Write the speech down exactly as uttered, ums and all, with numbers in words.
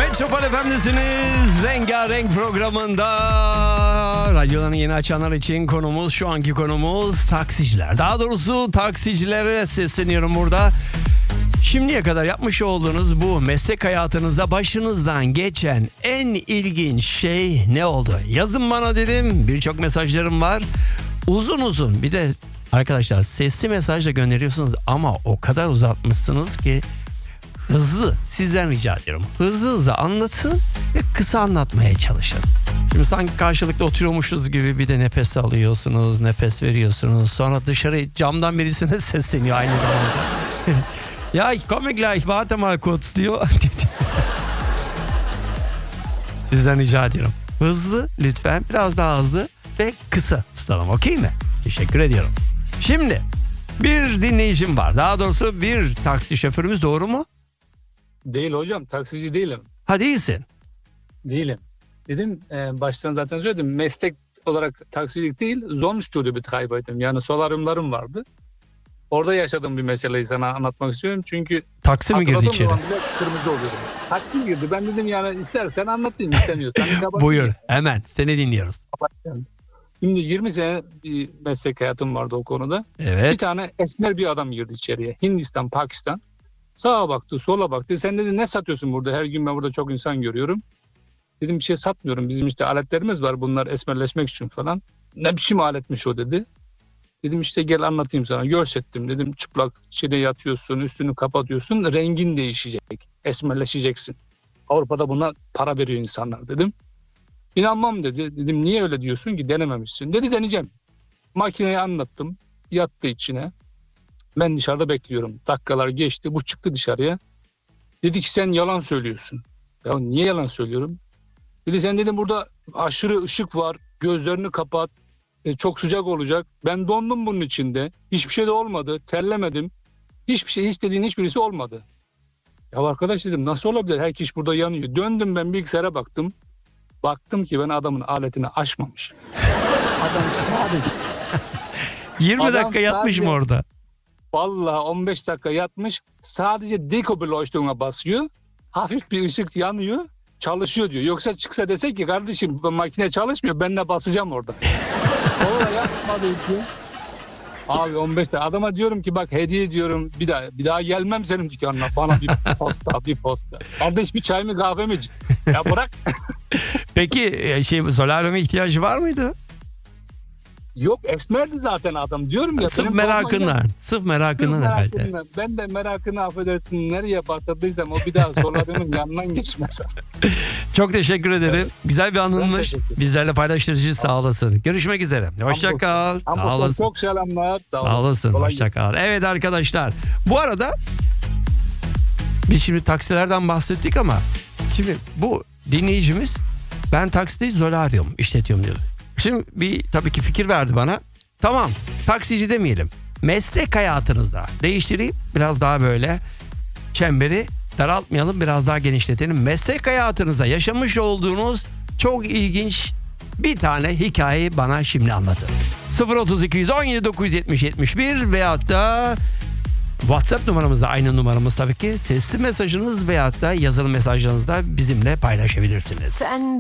Metropol F M'desiniz. Rengarenk programında radyolarını yeni açanlar için konumuz, şu anki konumuz taksiciler. Daha doğrusu taksicilere sesleniyorum burada. Şimdiye kadar yapmış olduğunuz bu meslek hayatınızda başınızdan geçen en ilginç şey ne oldu? Yazın bana dedim. Birçok mesajlarım var. Uzun uzun, bir de arkadaşlar sesli mesaj da gönderiyorsunuz ama o kadar uzatmışsınız ki hızlı, sizden rica ediyorum. Hızlı hızlı anlatın ve kısa anlatmaya çalışın. Şimdi sanki karşılıklı oturuyormuşuz gibi bir de nefes alıyorsunuz, nefes veriyorsunuz. Sonra dışarı camdan birisine sesleniyor aynı zamanda. Ya ich komme gleich, warte mal kurz diyor. Sizden rica ediyorum. Hızlı lütfen, biraz daha hızlı ve kısa tutalım, okey mi? Teşekkür ediyorum. Şimdi bir dinleyicim var. Daha doğrusu bir taksi şoförümüz, doğru mu? Değil hocam, taksici değilim. Ha, değilsin. Değilim. Dedim e, baştan zaten söyledim. Meslek olarak taksicilik değil, Sonnenstudio-Betreiber'ydim. Yani solaryumlarım vardı. Orada yaşadığım bir meseleyi sana anlatmak istiyorum. Çünkü taksi mi girdi içeri? Kırmızı oluyorum. Taksi girdi. Ben dedim yani istersen anlatayım, istemiyorsan. Buyur, hemen seni dinliyoruz. Şimdi yirmi sene bir meslek hayatım vardı o konuda. Evet. Bir tane esmer bir adam girdi içeriye. Hindistan, Pakistan. Sağa baktı, sola baktı. Sen dedi ne satıyorsun burada? Her gün ben burada çok insan görüyorum. Dedim bir şey satmıyorum. Bizim işte aletlerimiz var. Bunlar esmerleşmek için falan. Ne biçim aletmiş o dedi. Dedim işte gel anlatayım sana. Görsettim. Dedim çıplak içine yatıyorsun, üstünü kapatıyorsun. Rengin değişecek. Esmerleşeceksin. Avrupa'da buna para veriyor insanlar dedim. İnanmam dedi. Dedim niye öyle diyorsun ki, denememişsin. Dedi deneyeceğim. Makineyi anlattım. Yattı içine. Ben dışarıda bekliyorum. Dakikalar geçti. Bu çıktı dışarıya. Dedi ki sen yalan söylüyorsun. Ya niye yalan söylüyorum? Dedi sen dedim burada aşırı ışık var. Gözlerini kapat. E, çok sıcak olacak. Ben dondum bunun içinde. Hiçbir şey de olmadı. Terlemedim. Hiçbir şey, istediğin hiçbirisi olmadı. Ya arkadaş dedim nasıl olabilir? Herkes burada yanıyor. Döndüm ben bilgisayara baktım. Baktım ki ben adamın aletini açmamış. Adam sadece... yirmi Adam dakika yatmış sadece... mı orada? Vallahi on beş dakika yatmış. Sadece Dekobeleuchtung'a basıyor. Hafif bir ışık yanıyor. Çalışıyor diyor. Yoksa çıksa desek ki kardeşim makine çalışmıyor. Ben de basacağım orada. Orada yapmadı ki. Abi on beş dakika. Adama diyorum ki bak hediye diyorum. Bir daha bir daha gelmem senin dükkanına. Bana bir posta bir posta. Kardeş bir çay mı kahve mi? Ya bırak. Peki şey solaryuma ihtiyacı var mıydı? Yok esmerdi zaten adam diyorum ya. Sırf merakından. Sırf merakından herhalde. Ben de merakını affedersin nereye batırdıysam o bir daha solaryumun yanından geçmez artık. Çok teşekkür ederim. Evet. Güzel bir anınmış. Bizlerle paylaştığınız için sağ olasın. Görüşmek üzere. Hoşça kal. Sağ olasın. Çok selamlar. Sağ, sağ olasın. Hoşça kal. Evet arkadaşlar. Bu arada biz şimdi taksilerden bahsettik ama şimdi bu dinleyicimiz ben takside solaryum işletiyorum diyor. Şimdi bir tabii ki fikir verdi bana. Tamam, taksici demeyelim. Meslek hayatınızda değiştireyim. Biraz daha böyle çemberi daraltmayalım, biraz daha genişletelim. Meslek hayatınızda yaşamış olduğunuz çok ilginç bir tane hikayeyi bana şimdi anlatın. sıfır otuz iki yüz on yedi dokuz yüz yetmiş yetmiş bir veyahut da WhatsApp numaramızda, aynı numaramız tabii ki. Sesli mesajınız veyahut da yazılı mesajlarınızda bizimle paylaşabilirsiniz. Sen